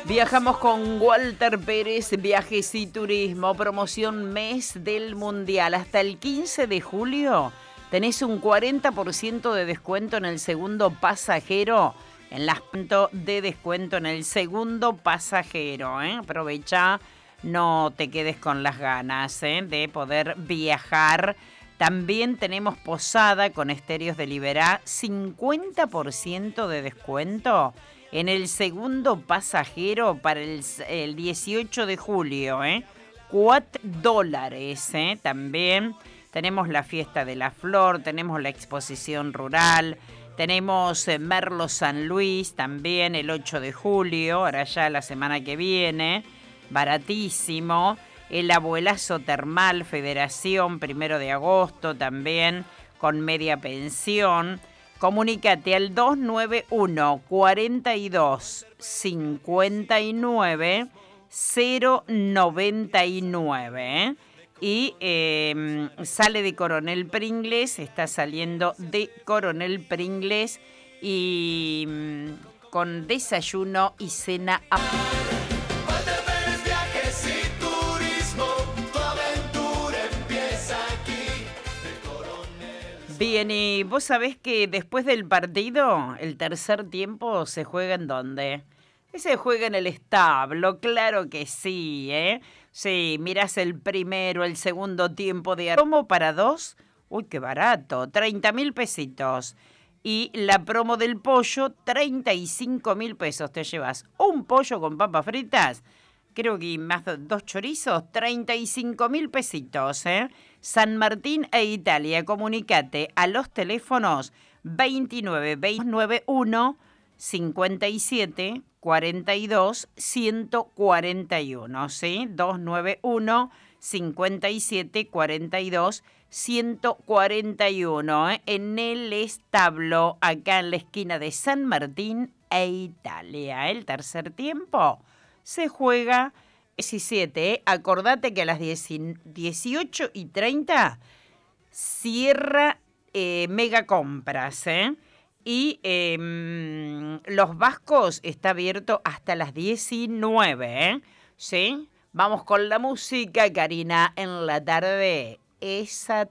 Viajamos con Walter Pérez, Viajes y Turismo, promoción mes del Mundial. Hasta el 15 de julio tenés un 40% de descuento en el segundo pasajero. En las de descuento en el segundo pasajero. Aprovecha, no te quedes con las ganas de poder viajar. También tenemos posada con Estéreos de Liberá, 50% de descuento en el segundo pasajero para el 18 de julio, $4. También tenemos la fiesta de la flor, tenemos la exposición rural, tenemos Merlo San Luis también el 8 de julio, ahora ya la semana que viene, baratísimo. El Abuelazo Termal Federación, 1 de agosto también, con media pensión. Comunícate al 291 42 59 099. Y sale de Coronel Pringles, está saliendo de Coronel Pringles y con desayuno y cena. Bien, y vos sabés que después del partido, el tercer tiempo se juega ¿en dónde? Se juega en el establo, claro que sí, Sí, mirás el primero, el segundo tiempo de promo para 2. Uy, qué barato, 30.000 pesitos. Y la promo del pollo, 35.000 pesos. Te llevas un pollo con papas fritas, creo que más 2 chorizos, 35.000 pesitos, San Martín e Italia. Comunicate a los teléfonos 29 291 57 42 141, ¿sí? 291 57 42 141, en el establo, acá en la esquina de San Martín e Italia. El tercer tiempo se juega 17. Acordate que a las 18:30 cierra Mega Compras, Y Los Vascos está abierto hasta las 19, ¿sí? Vamos con la música, Karina, en la tarde. Esa